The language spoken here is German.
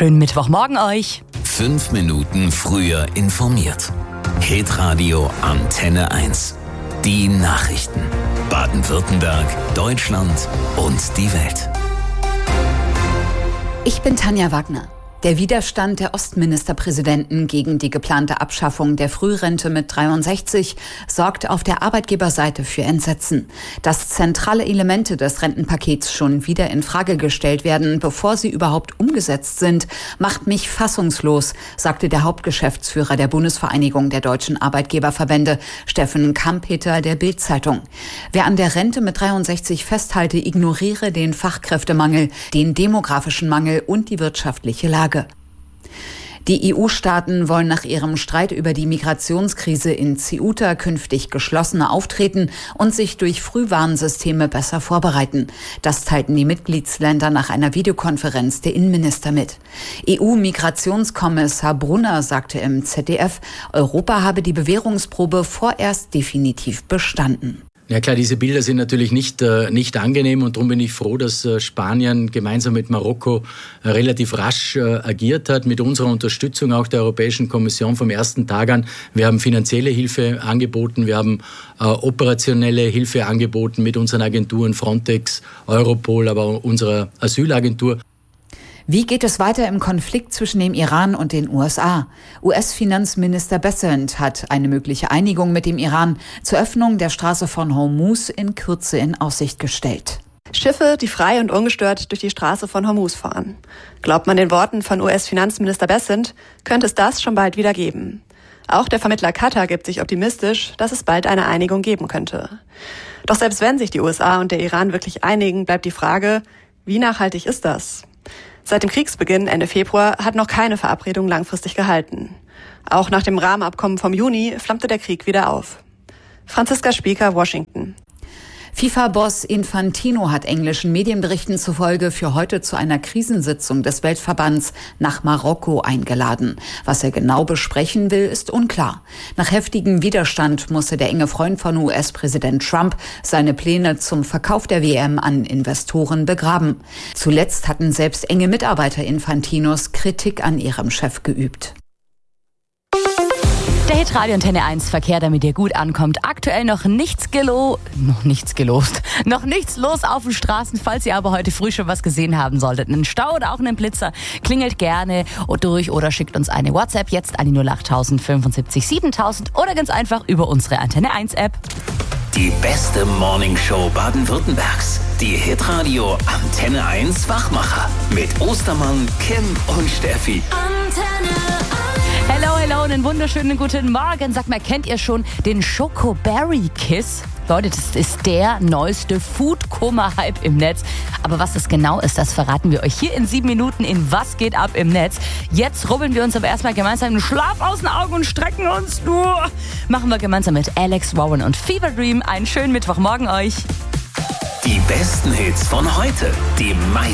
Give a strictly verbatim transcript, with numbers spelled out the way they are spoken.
Schönen Mittwochmorgen euch. Fünf Minuten früher informiert. Hitradio Antenne eins. Die Nachrichten. Baden-Württemberg, Deutschland und die Welt. Ich bin Tanja Wagner. Der Widerstand der Ostministerpräsidenten gegen die geplante Abschaffung der Frührente mit dreiundsechzig sorgt auf der Arbeitgeberseite für Entsetzen. Dass zentrale Elemente des Rentenpakets schon wieder in Frage gestellt werden, bevor sie überhaupt umgesetzt sind, macht mich fassungslos, sagte der Hauptgeschäftsführer der Bundesvereinigung der deutschen Arbeitgeberverbände, Steffen Kampeter, der Bild-Zeitung. Wer an der Rente mit dreiundsechzig festhalte, ignoriere den Fachkräftemangel, den demografischen Mangel und die wirtschaftliche Lage. Die E U-Staaten wollen nach ihrem Streit über die Migrationskrise in Ceuta künftig geschlossener auftreten und sich durch Frühwarnsysteme besser vorbereiten. Das teilten die Mitgliedsländer nach einer Videokonferenz der Innenminister mit. E U-Migrationskommissar Brunner sagte im Z D F, Europa habe die Bewährungsprobe vorerst definitiv bestanden. Ja klar, diese Bilder sind natürlich nicht, äh, nicht angenehm und darum bin ich froh, dass äh, Spanien gemeinsam mit Marokko äh, relativ rasch äh, agiert hat, mit unserer Unterstützung auch der Europäischen Kommission vom ersten Tag an. Wir haben finanzielle Hilfe angeboten, wir haben äh, operationelle Hilfe angeboten mit unseren Agenturen Frontex, Europol, aber auch unserer Asylagentur. Wie geht es weiter im Konflikt zwischen dem Iran und den U S A? U S-Finanzminister Bessent hat eine mögliche Einigung mit dem Iran zur Öffnung der Straße von Hormuz in Kürze in Aussicht gestellt. Schiffe, die frei und ungestört durch die Straße von Hormuz fahren. Glaubt man den Worten von U S-Finanzminister Bessent, könnte es das schon bald wieder geben. Auch der Vermittler Katar gibt sich optimistisch, dass es bald eine Einigung geben könnte. Doch selbst wenn sich die U S A und der Iran wirklich einigen, bleibt die Frage, wie nachhaltig ist das? Seit dem Kriegsbeginn Ende Februar hat noch keine Verabredung langfristig gehalten. Auch nach dem Rahmenabkommen vom Juni flammte der Krieg wieder auf. Franziska Spieker, Washington. FIFA-Boss Infantino hat englischen Medienberichten zufolge für heute zu einer Krisensitzung des Weltverbands nach Marokko eingeladen. Was er genau besprechen will, ist unklar. Nach heftigem Widerstand musste der enge Freund von U S-Präsident Trump seine Pläne zum Verkauf der W M an Investoren begraben. Zuletzt hatten selbst enge Mitarbeiter Infantinos Kritik an ihrem Chef geübt. Der Hitradio Antenne eins Verkehr, damit ihr gut ankommt. Aktuell noch nichts gelo... noch nichts gelost. Noch nichts los auf den Straßen. Falls ihr aber heute früh schon was gesehen haben solltet, einen Stau oder auch einen Blitzer, klingelt gerne durch oder schickt uns eine WhatsApp jetzt an die null acht tausend fünfundsiebzig siebentausend oder ganz einfach über unsere Antenne eins App. Die beste Morningshow Baden-Württembergs. Die Hitradio Antenne eins Wachmacher. Mit Ostermann, Kim und Steffi. Antenne Hello, hello, einen wunderschönen guten Morgen. Sag mal, kennt ihr schon den Schokoberry Kiss? Leute, das ist der neueste Food-Koma-Hype im Netz. Aber was das genau ist, das verraten wir euch hier in sieben Minuten in Was geht ab im Netz. Jetzt rubbeln wir uns aber erstmal gemeinsam den Schlaf aus den Augen und strecken uns nur. Machen wir gemeinsam mit Alex Warren und Fever Dream. Einen schönen Mittwochmorgen euch. Die besten Hits von heute. Die meisten